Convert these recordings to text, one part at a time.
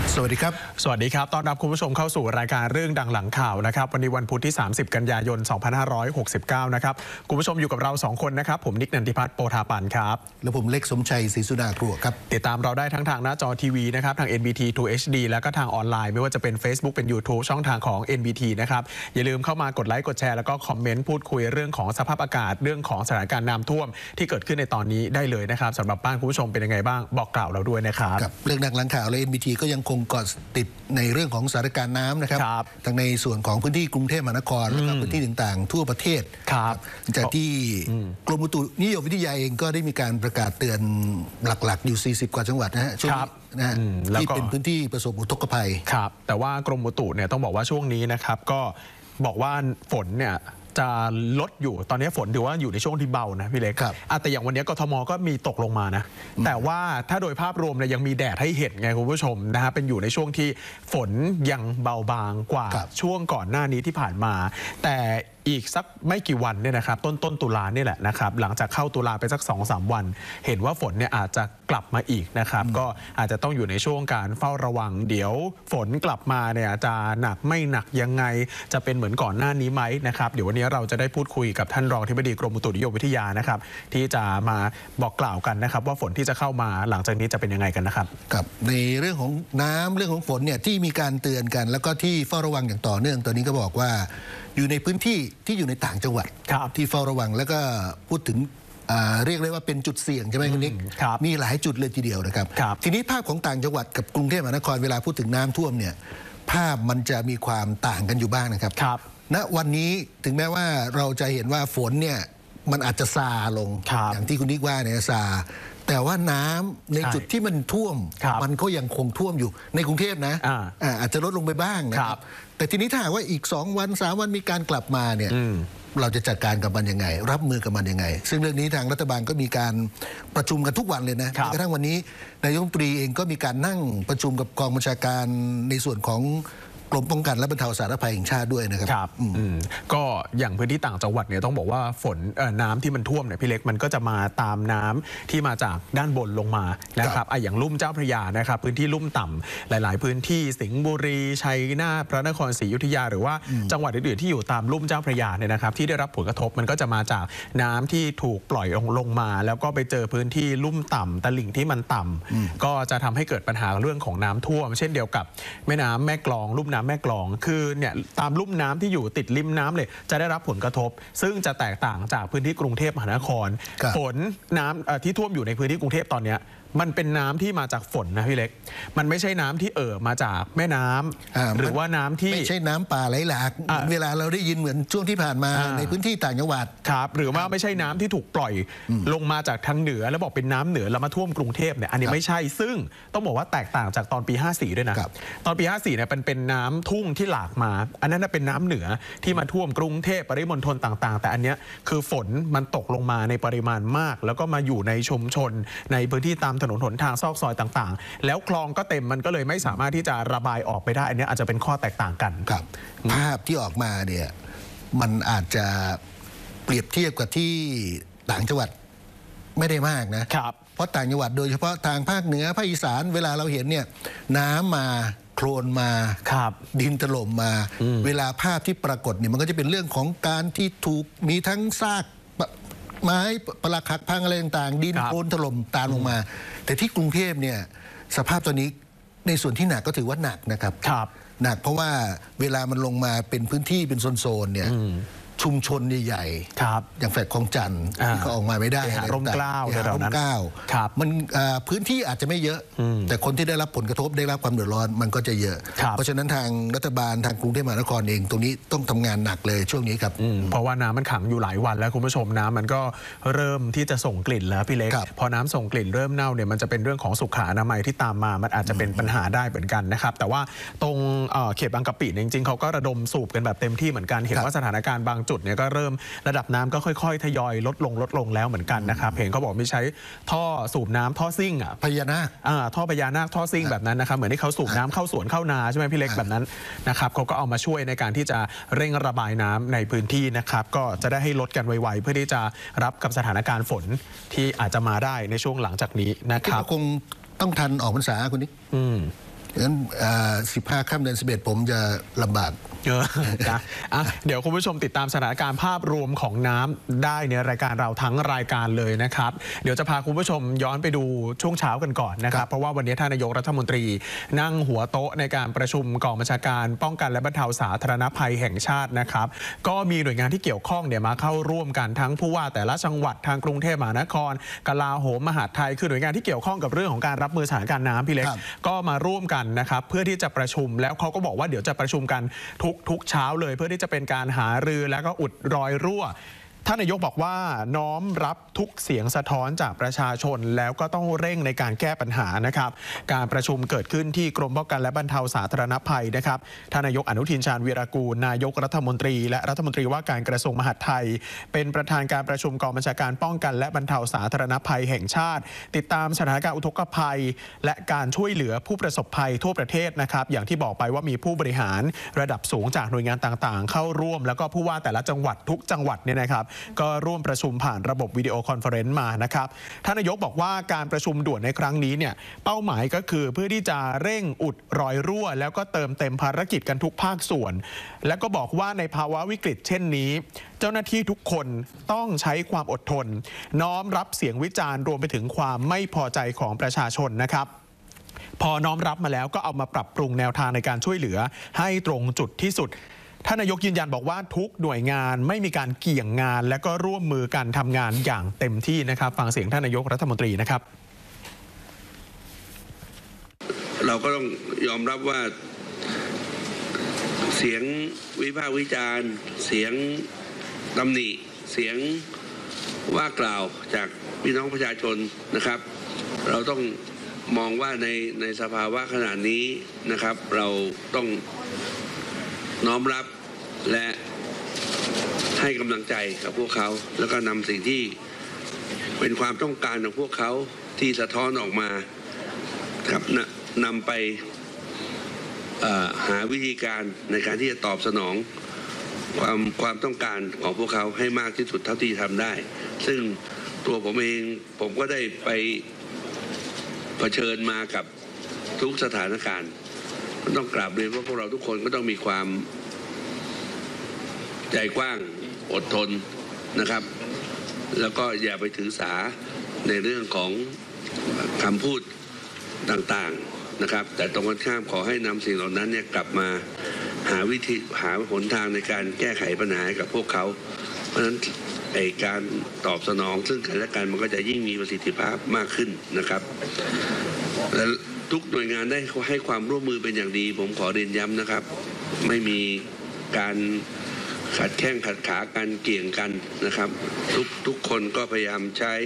สวัสดีครับสวัสดีครับต้อนรับคุณผู้ชมเข้าสู่รายการเรื่องดังหลังข่าวนะครับวันนี้วันพุธที่30กันยายน2569นะครับคุณผู้ชมอยู่กับเรา2คนนะครับผมนิกนันทิพัฒน์โปธาปันครับและผมเล็กสมชัยศรีสุดาครัวครับติดตามเราได้ทั้งทางหน้าจอทีวีนะครับทาง NBT 2 HD แล้วก็ทางออนไลน์ไม่ว่าจะเป็น Facebook เป็น YouTube ช่องทางของ NBT นะครับอย่าลืมเข้ามากดไลค์กดแชร์แล้วก็คอมเมนต์พูดคุยเรื่องของสภาพอากาศเรื่องของสถานการณ์น้ำท่วมที่เกิดขึ้นในตอนนี้ได้เลยนะครับสำหรับบ้านคุณผู้ชมเป็นยังไงบ้างบอกกล่าวเราด้วยนะครับเรื่องดังหลังข่าวและ NBT ก็ยังคงเกาะติดในเรื่องของสถานการณ์น้ำนะครับทั้งในส่วนของพื้นที่กรุงเทพมหานครและพื้นที่ต่างๆทั่วประเทศจากที่กรมอุตุนิยมวิทยาเองก็ได้มีการประกาศเตือนหลักๆอยู่40กว่าจังหวัดนะฮะช่วงนี้นะที่เป็นพื้นที่ประสบอุทกภัยครับแต่ว่ากรมอุตุเนี่ยต้องบอกว่าช่วงนี้นะครับก็บอกว่าฝนเนี่ยจะลดอยู่ตอนนี้ฝนถือว่าอยู่ในช่วงที่เบานะพี่เล็กแต่อย่างวันนี้กทมก็มีตกลงมานะแต่ว่าถ้าโดยภาพรวมเนี่ยยังมีแดดให้เห็นไงคุณผู้ชมนะฮะเป็นอยู่ในช่วงที่ฝนยังเบาบางกว่าช่วงก่อนหน้านี้ที่ผ่านมาแต่อีกสักไม่กี่วันเนี่ยนะครับต้นตุลาเนี่ยแหละนะครับหลังจากเข้าตุลาไปสัก 2-3 วันเห็นว่าฝนเนี่ยอาจจะกลับมาอีกนะครับก็อาจจะต้องอยู่ในช่วงการเฝ้าระวังเดี๋ยวฝนกลับมาเนี่ยจะหนักไม่หนักยังไงจะเป็นเหมือนก่อนหน้านี้ไหมนะครับเดี๋ยววันนี้เราจะได้พูดคุยกับท่านรองอธิบดีกรมอุตุนิยมวิทยานะครับที่จะมาบอกกล่าวกันนะครับว่าฝนที่จะเข้ามาหลังจากนี้จะเป็นยังไงกันนะครับกับในเรื่องของน้ำเรื่องของฝนเนี่ยที่มีการเตือนกันแล้วก็ที่เฝ้าระวังอย่างต่อเนื่องตอนนี้ก็บอกว่าอยู่ในพื้นที่ที่อยู่ในต่างจังหวัดที่เฝ้าระวังแล้วก็พูดถึงเรียกเลยว่าเป็นจุดเสี่ยงใช่ไหมคุณนิกมีหลายจุดเลยทีเดียวนะครับทีนี้ภาพของต่างจังหวัดกับกรุงเทพมหานครเวลาพูดถึงน้ำท่วมเนี่ยภาพมันจะมีความต่างกันอยู่บ้างนะครับณวันนี้ถึงแม้ว่าเราจะเห็นว่าฝนเนี่ยมันอาจจะซาลงอย่างที่คุณนิกว่าเนี่ยซาแต่ว่าน้ำในจุดที่มันท่วมมันก็ยังคงท่วมอยู่ในกรุงเทพนะอาจจะลดลงไปบ้างนะครับแต่ทีนี้ถ้าหากว่าอีก2 วัน 3 วันมีการกลับมาเนี่ยเราจะจัดการกับมันยังไงรับมือกับมันยังไงซึ่งเรื่องนี้ทางรัฐบาลก็มีการประชุมกันทุกวันเลยนะกระทั่งวันนี้นายกรัฐมนตรีเองก็มีการนั่งประชุมกับกองบัญชาการในส่วนของกรมป้องกันและบรรเทาสาธารณภัยแห่งชาติด้วยนะครับก็อย่างพื้นที่ต่างจังหวัดเนี่ยต้องบอกว่าฝนน้ำที่มันท่วมเนี่ยพี่เล็กมันก็จะมาตามน้ำที่มาจากด้านบนลงมานะครับอย่างลุ่มเจ้าพระยานะครับพื้นที่ลุ่มต่ำหลายๆพื้นที่สิงห์บุรีชัยนาทพระนครศรีอยุธยาหรือว่าจังหวัดอื่นๆที่อยู่ตามลุ่มเจ้าพระยาเนี่ยนะครับที่ได้รับผลกระทบมันก็จะมาจากน้ำที่ถูกปล่อยลงมาแล้วก็ไปเจอพื้นที่ลุ่มต่ำตลิ่งที่มันต่ำก็จะทำให้เกิดปัญหาเรื่องของน้ำท่วมเช่นเดียวกับแม่น้ำแม่กลองลุ่มน้ำแม่กลองคือเนี่ยตามลุ่มน้ำที่อยู่ติดริมน้ำเลยจะได้รับผลกระทบซึ่งจะแตกต่างจากพื้นที่กรุงเทพมหานครฝนน้ำที่ท่วมอยู่ในพื้นที่กรุงเทพตอนนี้มันเป็นน้ำที่มาจากฝนนะพี่เล็กมันไม่ใช่น้ำที่มาจากแม่น้ำหรือว่าน้ำที่ไม่ใช่น้ำป่าไหลหลากเวลาเราได้ยินเหมือนช่วงที่ผ่านมาในพื้นที่ต่างจังหวัดครับหรือว่าไม่ใช่น้ำที่ถูกปล่อยลงมาจากทางเหนือแล้วบอกเป็นน้ำเหนือแล้วมาท่วมกรุงเทพเนี่ยอันนี้ไม่ใช่ซึ่งต้องบอกว่าแตกต่างจากตอนปี54ด้วยนะตอนปี54เนี่ยเป็นน้ำทุ่งที่หลากมาอันนั้นเป็นน้ำเหนือที่มาท่วมกรุงเทพปริมณฑลต่างๆแต่อันเนี้ยคือฝนมันตกลงมาในปริมาณมากแล้วก็มาอยู่ในชุมชนในพื้นที่ตามถนนหนทางซอกซอยต่างๆแล้วคลองก็เต็มมันก็เลยไม่สามารถที่จะระบายออกไปได้อันนี้อาจจะเป็นข้อแตกต่างกันครับภาพที่ออกมาเนี่ยมันอาจจะเปรียบเทียบกับที่ต่างจังหวัดไม่ได้มากนะครับเพราะต่างจังหวัดโดยเฉพาะทางภาคเหนือภาคอีสานเวลาเราเห็นเนี่ยน้ำมาโคลนมาดินถล่มมาเวลาภาพที่ปรากฏเนี่ยมันก็จะเป็นเรื่องของการที่ถูกมีทั้งซากไม้ปรักหักพังอะไรต่างๆดินโคลนถล่มตามลงมาแต่ที่กรุงเทพเนี่ยสภาพตอนนี้ในส่วนที่หนักก็ถือว่าหนักนะครับหนักเพราะว่าเวลามันลงมาเป็นพื้นที่เป็นโซนๆเนี่ยชุมชนใหญ่ๆอย่างแฟลตคลองจันทร์ที่เขาออกมาไม่ได้ร่มเกล้าร่มเกล้ามันพื้นที่อาจจะไม่เยอะแต่คนที่ได้รับผลกระทบได้รับความเดือดร้อนมันก็จะเยอะเพราะฉะนั้นทางรัฐบาลทางกรุงเทพมหานครเองตรงนี้ต้องทำงานหนักเลยช่วงนี้ครับเพราะว่าน้ำมันขังอยู่หลายวันแล้วคุณผู้ชมน้ำมันก็เริ่มที่จะส่งกลิ่นแล้วพี่เล็กพอน้ำส่งกลิ่นเริ่มเน่าเนี่ยมันจะเป็นเรื่องของสุขอนามัยที่ตามมามันอาจจะเป็นปัญหาได้เหมือนกันนะครับแต่ว่าตรงเขตบางกะปิจริงๆเขาก็ระดมสูบกันแบบเต็มที่เหมือนกันเห็นว่าสถานการณ์บางจุดเนี่ยก็เริ่มระดับน้ำก็ค่อยๆทยอยลดลงแล้วเหมือนกันนะครับเห็นเขาบอกมีใช้ท่อสูบน้ำท่อซิ่งพญานาคท่อพญานาคท่อซิ่งแบบนั้นนะครับเหมือนที่เขาสูบน้ำเข้าสวนเข้านาใช่ไหมพี่เล็กแบบนั้นนะครับเขาก็เอามาช่วยในการที่จะเร่งระบายน้ำในพื้นที่นะครับก็จะได้ให้ลดกันไวๆเพื่อที่จะรับกับสถานการณ์ฝนที่อาจจะมาได้ในช่วงหลังจากนี้นะครับคงต้องทันออกพรรษาคุณนิกงั้น15 ค่ำเดือน 11ผมจะลำบากนะเดี๋ยวคุณผู้ชมติดตามสถานการณ์ภาพรวมของน้ำได้ในรายการเราทั้งรายการเลยนะครับเดี๋ยวจะพาคุณผู้ชมย้อนไปดูช่วงเช้ากันก่อนนะครับเพราะว่าวันนี้ท่านนายกรัฐมนตรีนั่งหัวโต๊ะในการประชุมกองบัญชาการป้องกันและบรรเทาสาธารณภัยแห่งชาตินะครับก็มีหน่วยงานที่เกี่ยวข้องมาเข้าร่วมกันทั้งผู้ว่าแต่ละจังหวัดทางกรุงเทพมหานครกลาโหมมหาดไทยคือหน่วยงานที่เกี่ยวข้องกับเรื่องของการรับมือสถานการณ์น้ำพี่เล็กก็มาร่วมกันนะครับเพื่อที่จะประชุมแล้วเขาก็บอกว่าเดี๋ยวจะประชุมกันทุกเช้าเลยเพื่อที่จะเป็นการหารือแล้วก็อุดรอยรั่วท่านนายกบอกว่าน้อมรับทุกเสียงสะท้อนจากประชาชนแล้วก็ต้องเร่งในการแก้ปัญหานะครับการประชุมเกิดขึ้นที่กรมป้องกันและบรรเทาสาธารณภัยนะครับท่านนายกอนุทินชาญวีรกูลนายกรัฐมนตรีและรัฐมนตรีว่าการกระทรวงมหาดไทยเป็นประธานการประชุมกองบัญชาการป้องกันและบรรเทาสาธารณภัยแห่งชาติติดตามสถานการณ์อุทกภัยและการช่วยเหลือผู้ประสบภัยทั่วประเทศนะครับอย่างที่บอกไปว่ามีผู้บริหารระดับสูงจากหน่วยงานต่างๆเข้าร่วมแล้วก็ผู้ว่าแต่ละจังหวัดทุกจังหวัดเนี่ยนะครับก็ร่วมประชุมผ่านระบบวิดีโอคอนเฟอเรนซ์มานะครับท่านนายกบอกว่าการประชุมด่วนในครั้งนี้เนี่ยเป้าหมายก็คือเพื่อที่จะเร่งอุดรอยรั่วแล้วก็เติมเต็มภารกิจกันทุกภาคส่วนแล้วก็บอกว่าในภาวะวิกฤตเช่นนี้เจ้าหน้าที่ทุกคนต้องใช้ความอดทนน้อมรับเสียงวิจารณ์รวมไปถึงความไม่พอใจของประชาชนนะครับพอน้อมรับมาแล้วก็เอามาปรับปรุงแนวทางในการช่วยเหลือให้ตรงจุดที่สุดท่านนายกยืนยันบอกว่าทุกหน่วยงานไม่มีการเกี่ยงงานและก็ร่วมมือกันทำงานอย่างเต็มที่นะครับฟังเสียงท่านนายกรัฐมนตรีนะครับเราก็ต้องยอมรับว่าเสียงวิพากษ์วิจารณ์เสียงตำหนิเสียงว่ากล่าวจากพี่น้องประชาชนนะครับเราต้องมองว่าในสภาวะขนาดนี้นะครับเราต้องน้อมรับและให้กำลังใจกับพวกเขาแล้วก็นำสิ่งที่เป็นความต้องการของพวกเขาที่สะท้อนออกมาครับนำไปหาวิธีการในการที่จะตอบสนองความต้องการของพวกเขาให้มากที่สุดเท่าที่ทำได้ซึ่งตัวผมเองผมก็ได้ไปเผชิญมากับทุกสถานการณ์ต้องกราบเรียนว่าพวกเราทุกคนก็ต้องมีความใจกว้างอดทนนะครับแล้วก็อย่าไปถือสาในเรื่องของคำพูดต่างๆนะครับแต่ตรงกันข้ามขอให้นำสิ่งเหล่านั้นเนี่ยกลับมาหาวิธีหาหนทางในการแก้ไขปัญหากับพวกเขาเพราะฉะนั้นการตอบสนองซึ่งกันและกันมันก็จะยิ่งมีประสิทธิภาพมากขึ้นนะครับและทุกหน่วยงานได้ให้ความร่วมมือเป็นอย่างดีผมขอเรียนย้ำนะครับไม่มีการขัดแข้งขัดขากันเกี่ยงกันนะครับทุกคนก็พยายามใช้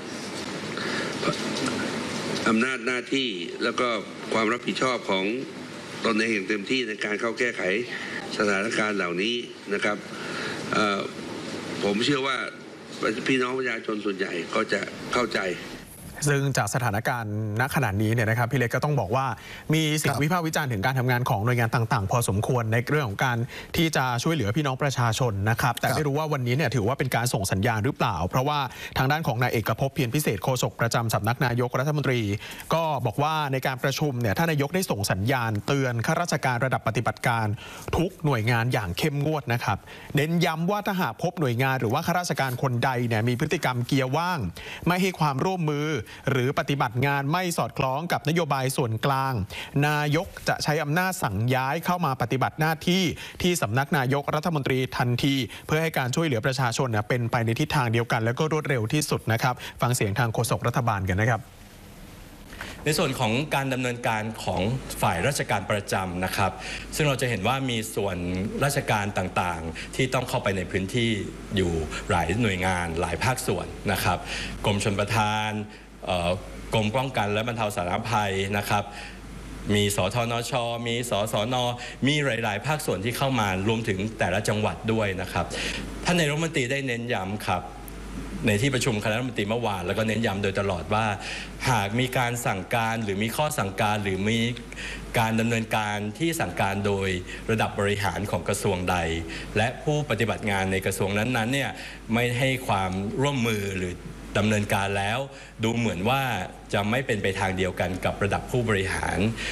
อำนาจหน้าที่แล้วก็ความรับผิดชอบของตนเองอย่างเต็มที่ในการเข้าแก้ไขสถานการณ์เหล่านี้นะครับผมเชื่อว่าพี่น้องประชาชนส่วนใหญ่ก็จะเข้าใจซึ่งจากสถานการณ์ณขณะนี้เนี่ยนะครับพี่เล็กก็ต้องบอกว่ามีเสียงวิพากษ์วิจารณ์ถึงการทำงานของหน่วยงานต่างๆพอสมควรในเรื่องของการที่จะช่วยเหลือพี่น้องประชาชนนะครับแต่ไม่รู้ว่าวันนี้เนี่ยถือว่าเป็นการส่งสัญญาณหรือเปล่าเพราะว่าทางด้านของนายเอกภพเพียรพิเศษโฆษกประจำสำนักนายกรัฐมนตรีก็บอกว่าในการประชุมเนี่ยท่านนายกได้ส่งสัญญาณเตือนข้าราชการระดับปฏิบัติการทุกหน่วยงานอย่างเข้มงวดนะครับเน้นย้ำว่าถ้าหากพบหน่วยงานหรือว่าข้าราชการคนใดเนี่ยมีพฤติกรรมเกียร์ว่างไม่ให้ความร่วมมือหรือปฏิบัติงานไม่สอดคล้องกับนโยบายส่วนกลางนายกจะใช้อำนาจสั่งย้ายเข้ามาปฏิบัติหน้าที่ที่สำนักนายกรัฐมนตรีทันทีเพื่อให้การช่วยเหลือประชาชนเป็นไปในทิศทางเดียวกันและก็รวดเร็วที่สุดนะครับฟังเสียงทางโฆษกรัฐบาลกันนะครับในส่วนของการดำเนินการของฝ่ายราชการประจำนะครับซึ่งเราจะเห็นว่ามีส่วนราชการต่างๆที่ต้องเข้าไปในพื้นที่อยู่หลายหน่วยงานหลายภาคส่วนนะครับกรมชลประทานกรมป้องกันและบรรเทาสาธารณภัยนะครับมีสธนช.มีสสน.มีหลายๆภาคส่วนที่เข้ามารวมถึงแต่ละจังหวัดด้วยนะครับท่านนายกรัฐมนตรีได้เน้นย้ำครับในที่ประชุมคณะรัฐมนตรีเมื่อวานแล้วก็เน้นย้ำโดยตลอดว่าหากมีการสั่งการหรือมีข้อสั่งการหรือมีการดำเนินการที่สั่งการโดยระดับบริหารของกระทรวงใดและผู้ปฏิบัติงานในกระทรวงนั้นๆเนี่ยไม่ให้ความร่วมมือหรือดำเนินการแล้วดูเหมือนว่าจะไม่เป็นไปทางเดียวกันกับระดับผู้บริหาร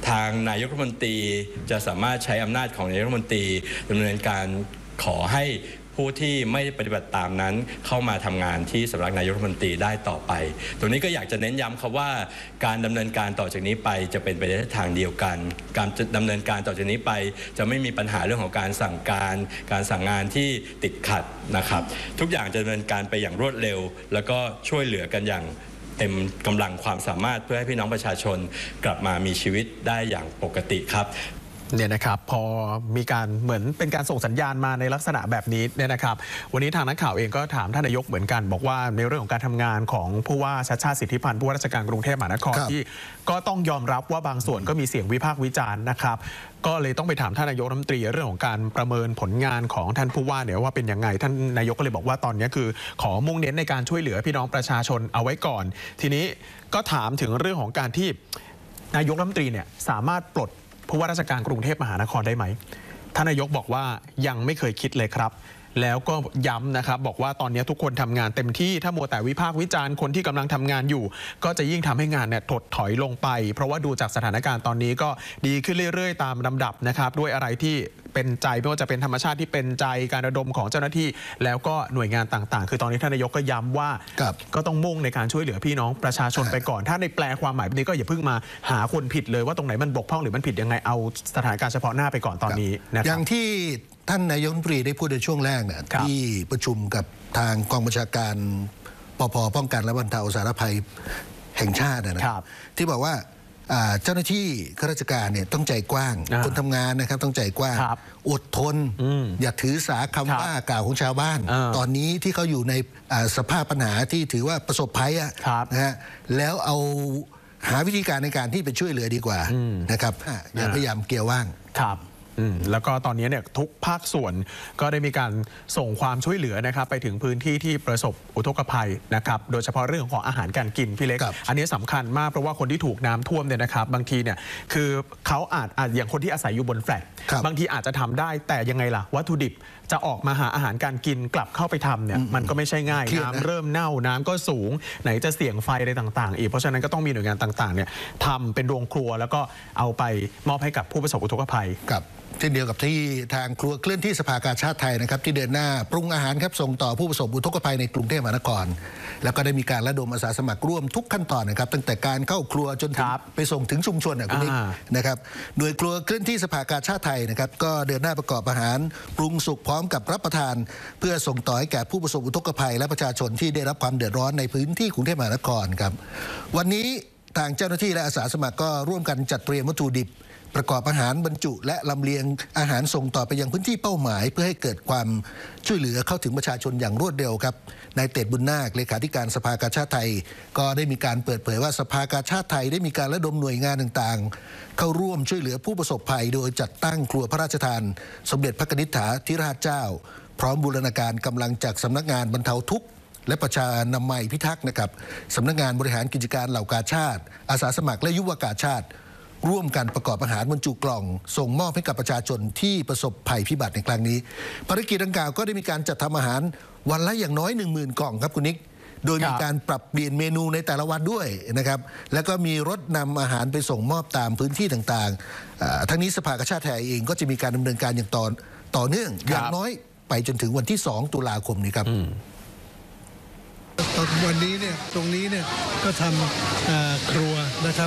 ทางนายกรัฐมนตรีจะสามารถใช้อำนาจของนายกรัฐมนตรีดำเนินการขอให้ผู้ที่ไม่ปฏิบัติตามนั้นเข้ามาทำงานที่สำนักนายกรัฐมนตรีได้ต่อไปตรงนี้ก็อยากจะเน้นย้ำครับว่าการดำเนินการต่อจากนี้ไปจะเป็นไปในทางเดียวกันการดำเนินการต่อจากนี้ไปจะไม่มีปัญหาเรื่องของการสั่งการสั่งงานที่ติดขัดนะครับทุกอย่างจะดำเนินการไปอย่างรวดเร็วแล้วก็ช่วยเหลือกันอย่างเต็มกำลังความสามารถเพื่อให้พี่น้องประชาชนกลับมามีชีวิตได้อย่างปกติครับเนี่ยนะครับพอมีการเหมือนเป็นการส่งสัญญาณมาในลักษณะแบบนี้เนี่ยนะครับวันนี้ทางนักข่าวเองก็ถามท่านนายกเหมือนกันบอกว่าในเรื่องของการทำงานของผู้ว่าชัชชาติสิทธิพันธ์ผู้ว่าราชการกรุงเทพมหานครที่ก็ต้องยอมรับว่าบางส่วนก็มีเสียงวิพากษ์วิจารณ์นะครับก็เลยต้องไปถามท่านนายกรัฐมนตรีเรื่องของการประเมินผลงานของท่านผู้ว่าเนี่ยว่าเป็นยังไงท่านนายกก็เลยบอกว่าตอนนี้คือขอมุ่งเน้นในการช่วยเหลือพี่น้องประชาชนเอาไว้ก่อนทีนี้ก็ถามถึงเรื่องของการที่นายกรัฐมนตรีเนี่ยสามารถปลดผู้ว่าราชการกรุงเทพมหานครได้ไหมท่านนายกบอกว่ายังไม่เคยคิดเลยครับแล้วก็ย้ำนะครับบอกว่าตอนนี้ทุกคนทำงานเต็มที่ถ้ามัวแต่วิพากษ์วิจารณ์คนที่กำลังทำงานอยู่ก็จะยิ่งทำให้งานเนี่ยถดถอยลงไปเพราะว่าดูจากสถานการณ์ตอนนี้ก็ดีขึ้นเรื่อยๆตามลำดับนะครับด้วยอะไรที่เป็นใจไม่ว่าจะเป็นธรรมชาติที่เป็นใจการระดมของเจ้าหน้าที่แล้วก็หน่วยงานต่างๆคือตอนนี้ท่านนายกก็ย้ำว่าก็ต้องมุ่งในการช่วยเหลือพี่น้องประชาชนไปก่อนถ้าในแปลความหมายแบบนี้ก็อย่าเพิ่งมาหาคนผิดเลยว่าตรงไหนมันบกพร่องหรือมันผิดยังไงเอาสถานการณ์เฉพาะหน้าไปก่อนตอนนี้นะครับอย่างที่ท่านนายกรัฐมนตรีได้พูดในช่วงแรกเนี่ยที่ประชุมกับทางกองบัญชาการปภ.ป้องกันและบรรเทาสาธารณภัยแห่งชาตินะครับที่บอกว่าเจ้าหน้าที่ข้าราชการเนี่ยต้องใจกว้างคนทำงานนะครับต้องใจกว้างอดทนอย่าถือสาคำว่ากล่าวของชาวบ้านตอนนี้ที่เขาอยู่ในสภาพปัญหาที่ถือว่าประสบภัยนะฮะแล้วเอาหาวิธีการในการที่ไปช่วยเหลือดีกว่านะครับอย่าพยายามเกี่ยวว่างครับแล้วก็ตอนนี้เนี่ยทุกภาคส่วนก็ได้มีการส่งความช่วยเหลือนะครับไปถึงพื้นที่ที่ประสบอุทกภัยนะครับโดยเฉพาะเรื่องของอาหารการกินพี่เล็กอันนี้สำคัญมากเพราะว่าคนที่ถูกน้ำท่วมเนี่ยนะครับบางทีเนี่ยคือเขาอาจอย่างคนที่อาศัยอยู่บนแฟลตบางทีอาจจะทำได้แต่ยังไงล่ะวัตถุดิบจะออกมาหาอาหารการกินกลับเข้าไปทำเนี่ยมันก็ไม่ใช่ง่ายน้ำเริ่มเน่าน้ำก็สูงไหนจะเสี่ยงไฟอะไรต่างๆอีกเพราะฉะนั้นก็ต้องมีหน่วยงานต่างๆเนี่ยทำเป็นโรงครัวแล้วก็เอาไปมอบให้กับผู้ประสบอุทกภัยเช่นเดียวกับที่ทางครัวเคลื่อนที่สภากาชาดไทยนะครับที่เดินหน้าปรุงอาหารครับส่งต่อผู้ประสบอุทกภัยในกรุงเทพมหานครแล้วก็ได้มีการระดมอาสาสมัครร่วมทุกขั้นตอนนะครับตั้งแต่การเข้าครัวจนไปส่งถึงชุมชนคุณนิกนะครับโดยครัวเคลื่อนที่สภากาชาดไทยนะครับก็เดินหน้าประกอบอาหารปรุงสุกพร้อมกับรับประทานเพื่อส่งต่อให้แก่ผู้ประสบอุทกภัยและประชาชนที่ได้รับความเดือดร้อนในพื้นที่กรุงเทพมหานครครับวันนี้ทางเจ้าหน้าที่และอาสาสมัครก็ร่วมกันจัดเตรียมวัตถุดิบประกอบอาหารบรรจุและลำเลียงอาหารส่งต่อไปยังพื้นที่เป้าหมายเพื่อให้เกิดความช่วยเหลือเข้าถึงประชาชนอย่างรวดเร็วครับนายเตดบุญนาคเลขาธิการสภากาชาดไทยก็ได้มีการเปิดเผยว่าสภากาชาดไทยได้มีการระดมหน่วยงานต่างๆเข้าร่วมช่วยเหลือผู้ประสบภัยโดยจัดตั้งครัวพระราชทานสมเด็จพระนิธิถาธิราชเจ้าพร้อมบูรณาการกำลังจากสำนักงานบรรเทาทุกข์และประชานามัยพิทักษ์นะครับสำนักงานบริหารกิจการเหล่ากาชาดอาสาสมัครและยุวกาชาดร่วมกันประกอบอาหารบรรจุกล่องส่งมอบให้กับประชาชนที่ประสบภัยพิบัติในครั้งนี้ภารกิจดังกล่าวก็ได้มีการจัดทำอาหารวันละอย่างน้อย 10,000 กล่องครับคุณนิกโดยมีการปรับเปลี่ยนเมนูในแต่ละวันด้วยนะครับแล้วก็มีรถนำอาหารไปส่งมอบตามพื้นที่ต่างๆทั้งนี้สภากาชาดไทยเองก็จะมีการดำเนินการอย่างต่อเนื่องอย่างน้อยไปจนถึงวันที่2 ตุลาคมนี้ครับวันนี้เนี่ยตรงนี้เนี่ยก็ทำครัวนะครับ